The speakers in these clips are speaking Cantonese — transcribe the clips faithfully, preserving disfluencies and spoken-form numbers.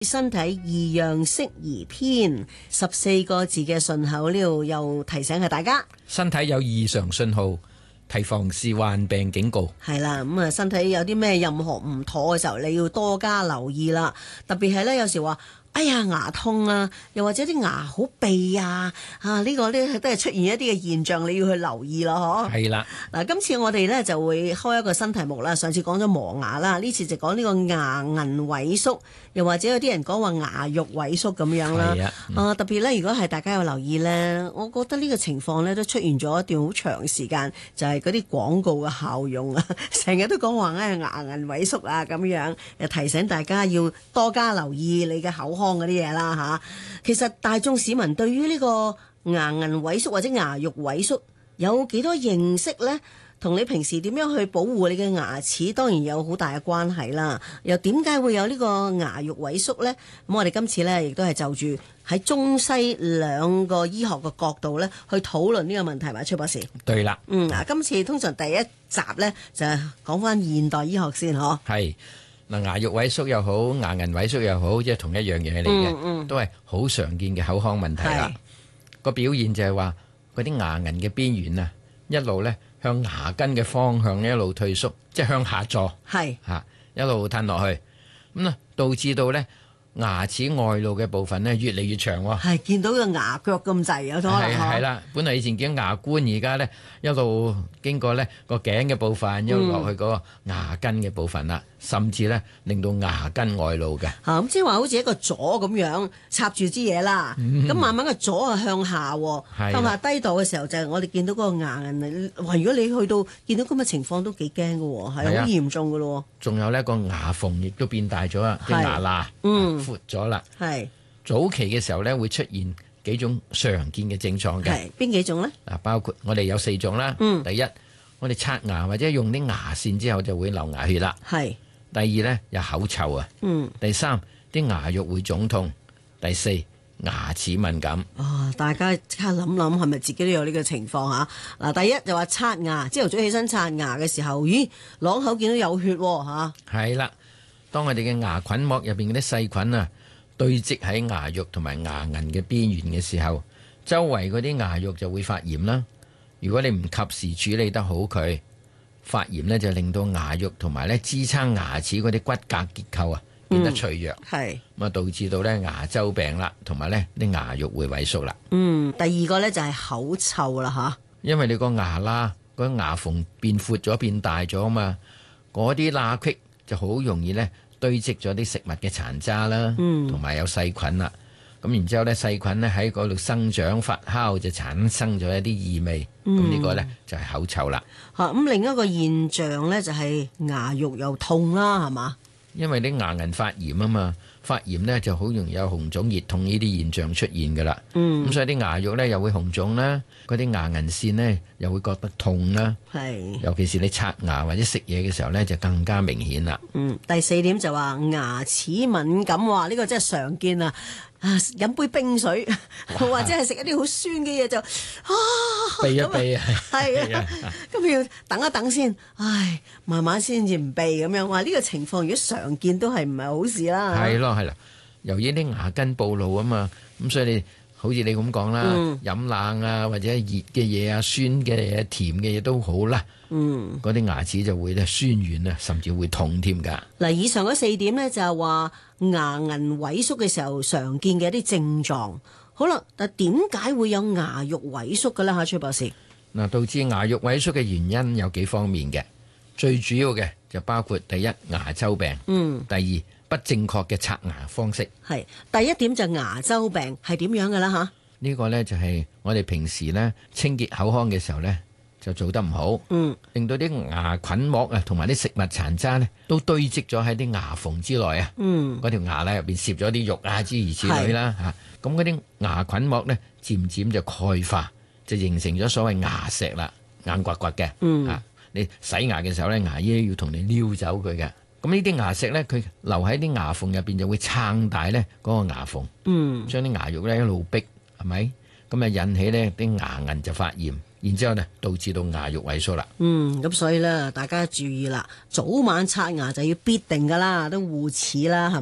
身體異樣適宜篇十四個字嘅順口溜，又提醒下大家， 身體有異常信號，提防是患病警告。 係啦，咁啊，身體有啲咩任何唔妥嘅時候，你要多加留意啦。特別係咧，有時話，哎呀牙痛啊，又或者啲牙好痹啊，啊呢個呢都係出現一啲嘅現象，你要去留意咯，嗬。 係啦， 嗱，今次我哋咧就會開一個新題目啦。上次講咗磨牙啦，呢次就講呢個牙齦萎縮，又或者有啲人講話牙肉萎縮咁樣啦。 係啊，嗯、 啊特別咧，如果係大家有留意咧，我覺得呢個情況咧都出現咗一段好長時間，就係嗰啲廣告嘅效用啊，成日都講話咧牙齦萎縮啊咁樣，又提醒大家要多加留意你嘅口腔嗰啲嘢啦嚇。其實大眾市民對於呢個牙齦萎縮或者牙肉萎縮有幾多認識呢？同你平時點樣去保護你嘅牙齒當然有好大嘅關係啦。又點解會有呢個牙肉萎縮呢？咁我哋今次呢，亦都係就住喺中西兩個醫學嘅角度呢，去討論呢個問題嘛，崔博士。 對啦。 嗯，嗱，今次通常第一集呢，就係講翻現代醫學先，嗬。係。 嗱，牙肉萎縮又好，牙齦萎縮又好，即係同一樣嘢嚟嘅，嗯嗯、都係好常見嘅口腔問題啦。個表現就係話嗰啲牙齦嘅邊緣啊，一路咧向牙根嘅方向一路退縮，即係向下坐，係嚇一路褪落去，咁啊導致到咧牙齒外露嘅部分咧越嚟越長喎。 係見到個牙腳咁滯有咗啦。係係啦，本來以前見牙冠，而家咧一路經過咧個頸嘅部分，一路落去嗰個牙根嘅部分啦。嗯甚至咧令到牙根外露嘅， 嚇咁即係話好似一個左咁樣插住支嘢啦，咁、嗯、慢慢個左啊向下，向下低度嘅時候就係我哋見到嗰個牙齦。哇！如果你去到見到咁嘅情況都幾驚嘅喎，係好嚴重嘅咯。 仲有呢個牙縫亦都變大咗啊，啲牙罅嗯闊咗啦。係早期嘅時候咧會出現幾種常見嘅症狀嘅，係邊幾種咧？ 嗱，包括我哋有四種啦。嗯，第一我哋刷牙或者用啲牙線之後就會流牙血啦。係。第二咧有口臭啊，嗯，第三啲牙肉會腫痛，第四牙齒敏感。 哦，大家即刻諗諗係咪自己都有呢個情況嚇？嗱，第一就話刷牙，朝頭早起身刷牙嘅時候，咦，啷口見到有血喎嚇。係啦，當我哋嘅牙菌膜入邊嗰啲細菌啊堆積喺牙肉同埋牙齦嘅邊緣嘅時候，周圍嗰啲牙肉就會發炎啦。如果你唔及時處理得好佢，發炎呢就令到牙肉同埋咧支撐牙齒嗰啲骨骼結構啊變得脆弱，係咁啊導致到咧牙周病啦，同埋咧啲牙肉會萎縮啦。 嗯，第二個咧就係口臭啦吓， 因為你個牙啦，嗰牙縫變闊咗變大咗啊嘛，嗰啲罅隙就好容易咧堆積咗啲食物嘅殘渣啦，同埋、嗯、有細菌啦。咁然之後咧，細菌咧喺嗰度生長發酵，就產生咗一啲異味。咁呢、嗯、個咧就係口臭啦。 嚇、啊，咁另一個現象咧就係牙肉又痛啦，係嘛？ 因為啲牙齦發炎啊嘛，發炎咧就好容易有紅腫熱痛呢啲現象出現噶啦。嗯。咁所以啲牙肉咧又會紅腫啦，嗰啲牙齦線咧又會覺得痛啦。係。尤其是你刷牙或者食嘢嘅時候咧，就更加明顯啦。 嗯。第四點就話牙齒敏感，話呢、呢個真係常見啊！啊！飲杯冰水，或者係食一啲好酸嘅嘢就啊， 避一避啊， 係啊，咁要等一等先，唉，慢慢先至唔避咁樣。話呢個情況如果常見都係唔係好事啦。 係咯係啦，由於啲牙根暴露啊嘛，咁所以你好似你咁講啦，嗯、飲冷啊或者熱嘅嘢啊、酸嘅嘢、甜嘅嘢都好啦。嗯，嗰啲牙齒就會咧酸軟啊，甚至會痛添㗎。 嗱，以上嗰四點咧就係話牙齦萎縮嘅時候常見嘅一啲症狀。好啦，但點解會有牙肉萎縮嘅咧？嚇，崔博士。 嗱，導致牙肉萎縮嘅原因有幾方面嘅，最主要嘅就包括第一牙周病，嗯，第二不正確嘅刷牙方式。係第一點就牙周病係點樣嘅啦？嚇， 呢個咧就係我哋平時咧清潔口腔嘅時候咧，就做得唔好，嗯，令到啲牙菌膜啊，同埋啲食物殘渣咧，都堆積咗喺啲牙縫之內啊，嗯，嗰條牙咧入邊攝咗啲肉啊，諸如此類啦，吓，咁嗰啲牙菌膜咧，漸漸就鈣化，就形成咗所謂牙石啦，硬刮刮嘅，嗯，吓，你洗牙嘅時候咧，牙醫要同你撩走佢嘅，咁呢啲牙石咧，佢留喺啲牙縫入邊就會撐大咧嗰個牙縫，嗯，將啲牙肉咧一路逼，係咪？咁啊引起咧啲牙齦就發炎。然之後呢，導致到牙肉萎縮啦。 嗯，咁所以咧，大家注意啦，早晚刷牙就要必定噶啦，都護齒啦，係嘛？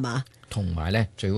同埋咧最好